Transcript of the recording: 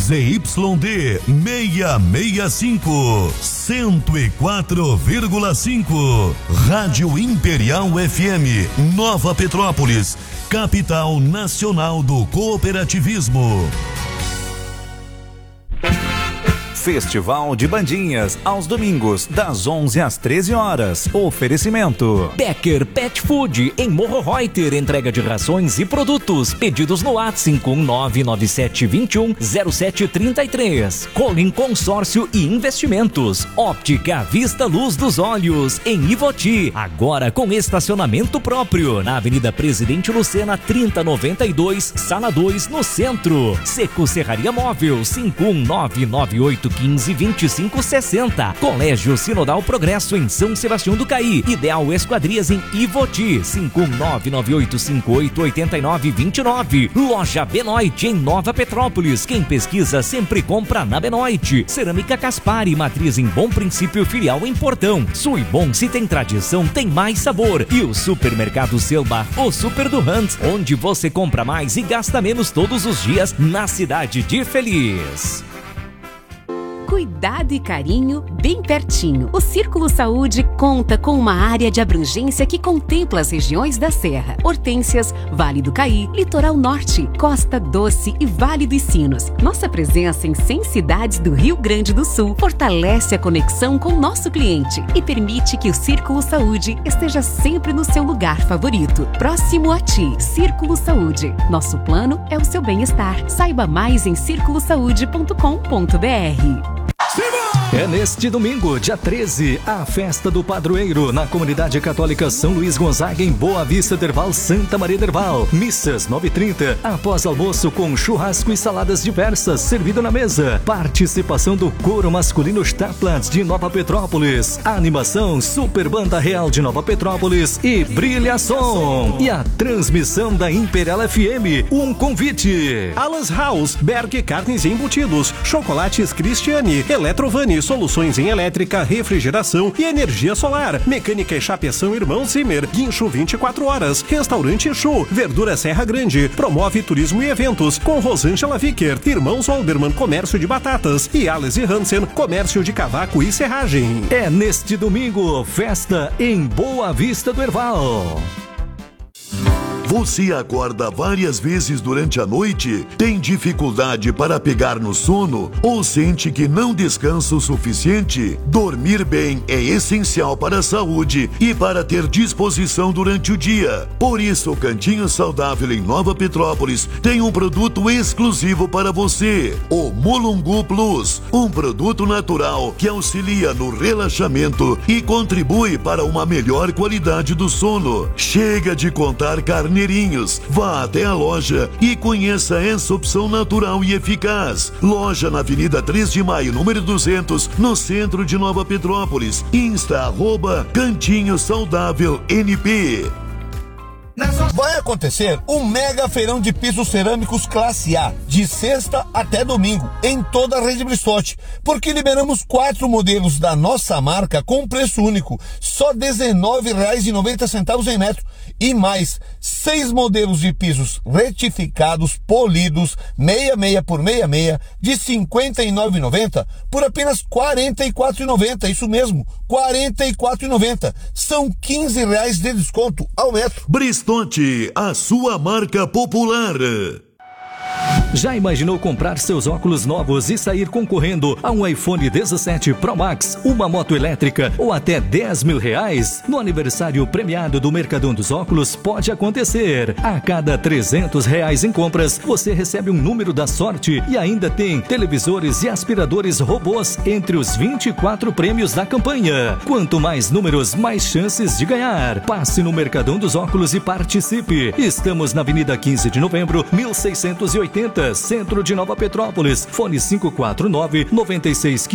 ZYD 665, 104,5. Rádio Imperial FM, Nova Petrópolis, capital nacional do cooperativismo. Festival de Bandinhas, aos domingos, das 11 às 13 horas. Oferecimento Becker Pet Food, em Morro Reuter, entrega de rações e produtos. Pedidos no WhatsApp 51997210733. Colin Consórcio e Investimentos. Óptica Vista Luz dos Olhos, em Ivoti. Agora com estacionamento próprio, na Avenida Presidente Lucena 3092, Sala 2, no centro. Seco Serraria Móvel 51998152560. Colégio Sinodal Progresso, em São Sebastião do Caí. Ideal Esquadrias, em Ivoti 51998588929. Loja Benoit, em Nova Petrópolis. Quem pesquisa sempre compra na Benoit. Cerâmica Caspari, matriz em Bom Princípio, filial em Portão. Suibon, se tem tradição, tem mais sabor. E o Supermercado Selbar, o Super do Hans, onde você compra mais e gasta menos todos os dias, na cidade de Feliz. Cuidado e carinho bem pertinho. O Círculo Saúde conta com uma área de abrangência que contempla as regiões da Serra, Hortências, Vale do Caí, Litoral Norte, Costa Doce e Vale dos Sinos. Nossa presença em 100 cidades do Rio Grande do Sul fortalece a conexão com o nosso cliente e permite que o Círculo Saúde esteja sempre no seu lugar favorito. Próximo a ti, Círculo Saúde. Nosso plano é o seu bem-estar. Saiba mais em circulosaude.com.br. É neste domingo, dia 13, a festa do padroeiro na Comunidade Católica São Luís Gonzaga, em Boa Vista Derval, Santa Maria Derval. Missas 9h30, após almoço com churrasco e saladas diversas, servido na mesa. Participação do coro masculino Staplands de Nova Petrópolis. A animação Super Banda Real de Nova Petrópolis e Brilha Som. E a transmissão da Imperial FM. Um convite: Alas House, Berg Carnes e Embutidos, Chocolates Cristiane, Eletrovani, soluções em elétrica, refrigeração e energia solar. Mecânica e chapeação Irmão Zimmer. Guincho 24 horas. Restaurante Chu. Verdura Serra Grande. Promove turismo e eventos com Rosângela Vicker. Irmãos Alderman, comércio de batatas. E Ales e Hansen, comércio de cavaco e serragem. É neste domingo, festa em Boa Vista do Herval. Você acorda várias vezes durante a noite? Tem dificuldade para pegar no sono? Ou sente que não descansa o suficiente? Dormir bem é essencial para a saúde e para ter disposição durante o dia. Por isso, o Cantinho Saudável em Nova Petrópolis tem um produto exclusivo para você: o Mulungu Plus, um produto natural que auxilia no relaxamento e contribui para uma melhor qualidade do sono. Chega de contar carneirinhos. Vá até a loja e conheça essa opção natural e eficaz. Loja na Avenida 3 de Maio, número 200, no centro de Nova Petrópolis. Insta @Cantinho Saudável NP. Vai acontecer um mega feirão de pisos cerâmicos classe A, de sexta até domingo, em toda a rede Bristotti, porque liberamos 4 modelos da nossa marca com preço único, só R$19,90 em metro, e mais 6 modelos de pisos retificados, polidos, 66 por 66, de R$59,90 por apenas R$44,90, isso mesmo, R$44,90, são R$15 de desconto ao metro. Bristotti, a sua marca popular. Já imaginou comprar seus óculos novos e sair concorrendo a um iPhone 17 Pro Max, uma moto elétrica ou até R$10 mil? No aniversário premiado do Mercadão dos Óculos pode acontecer. A cada R$300 em compras, você recebe um número da sorte e ainda tem televisores e aspiradores robôs entre os 24 prêmios da campanha. Quanto mais números, mais chances de ganhar. Passe no Mercadão dos Óculos e participe. Estamos na Avenida 15 de Novembro, 1680, centro de Nova Petrópolis. Fone 549-9615.